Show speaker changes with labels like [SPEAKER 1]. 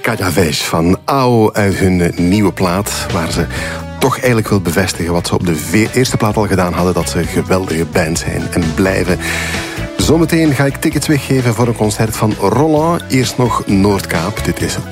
[SPEAKER 1] Kadjavesh van Au uit hun nieuwe plaat, waar ze toch eigenlijk wil bevestigen wat ze op de eerste plaat al gedaan hadden, dat ze een geweldige band zijn en blijven. Zometeen ga ik tickets weggeven voor een concert van Roland. Eerst nog Noordkaap. Dit is